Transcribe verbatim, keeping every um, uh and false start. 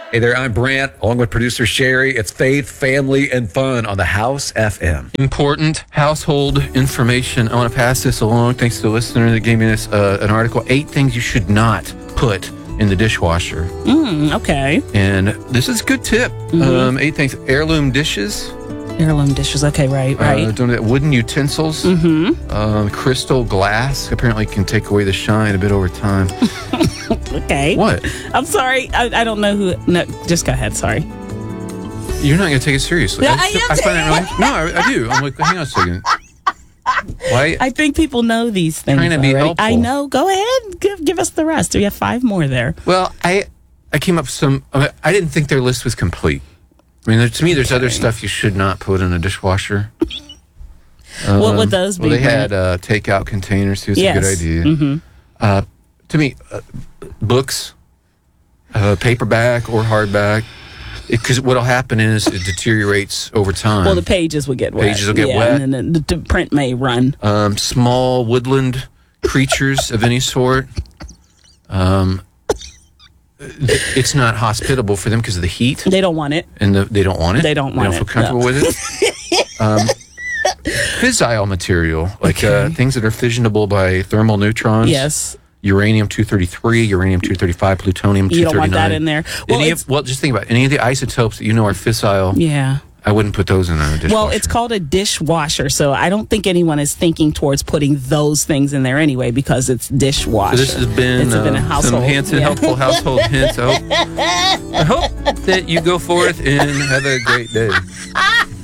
Hey there, I'm Brant, along with producer Sherry. It's Faith, Family, and Fun on the House F M. Important household information. I want to pass this along. Thanks to the listener that gave me this uh, an article. Eight things you should not put in the dishwasher. Mm, okay. And this is a good tip. Mm-hmm. Um, eight things. Heirloom dishes. Heirloom dishes. Okay, right, right. Uh, don't, wooden utensils. Mm-hmm. Um, crystal glass apparently can take away the shine a bit over time. Okay. What? I'm sorry. I, I don't know who. No, just go ahead. Sorry. You're not going to take it seriously. No, I, I am I find that really. No, I, I do. I'm like, hang on a second. Why? I think people know these things. Trying to be already. helpful. I know. Go ahead. Give, give us the rest. We have five more there. Well, I I came up with some. I didn't think their list was complete. I mean, there, to me, there's Okay. other stuff you should not put in a dishwasher. What Um, would those be? Well, they Brent? had uh, takeout containers too. It's Yes. a good idea. Mm-hmm. Uh, to me, uh, books, uh, paperback or hardback, because what'll happen is it deteriorates over time. Well, the pages will get wet. Pages will get yeah, wet. and then the, the print may run. um, small woodland creatures of any sort. Um, it's not hospitable for them because of the heat, They don't want it. and the, they don't want it. They don't want They don't it, feel comfortable no. with it. Um, fissile material, like uh, Okay. things that are fissionable by thermal neutrons. Yes. Uranium two thirty-three, uranium two thirty-five, plutonium two You thirty-nine. don't want that in there. Well, Any it's, of, well, just think about it. Any of the isotopes that you know are fissile. yeah. I wouldn't put those in a dishwasher. Well, it's called a dishwasher, so I don't think anyone is thinking towards putting those things in there anyway because it's dishwasher. So this has been, It's been a uh, household. some hints and yeah. helpful household hints. I hope, I hope that you go forth and have a great day.